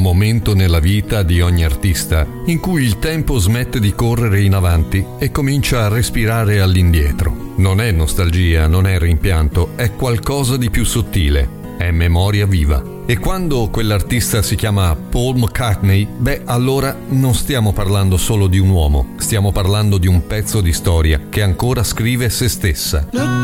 momento nella vita di ogni artista in cui il tempo smette di correre in avanti e comincia a respirare all'indietro. Non è nostalgia, non è rimpianto, è qualcosa di più sottile, è memoria viva. E quando quell'artista si chiama Paul McCartney, allora non stiamo parlando solo di un uomo, stiamo parlando di un pezzo di storia che ancora scrive se stessa.